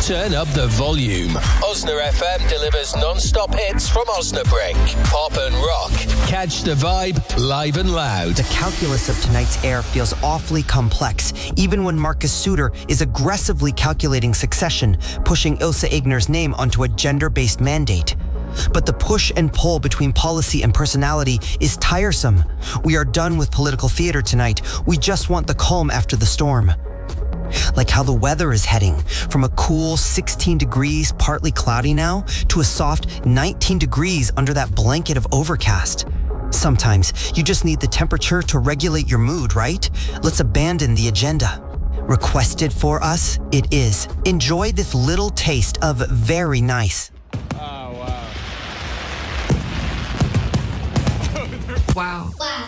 Turn up the volume. Osna FM delivers non-stop hits from Osnabrück. Pop and rock. Catch the vibe live and loud. The calculus of tonight's air feels awfully complex, even when Marcus Suter is aggressively calculating succession, pushing Ilse Aigner's name onto a gender-based mandate. But the push and pull between policy and personality is tiresome. We are done with political theater tonight. We just want the calm after the storm. Like how the weather is heading from a cool 16 degrees, partly cloudy now, to a soft 19 degrees under that blanket of overcast. Sometimes you just need the temperature to regulate your mood, right? Let's abandon the agenda. Requested for us, it is. Enjoy this little taste of very nice. Wow.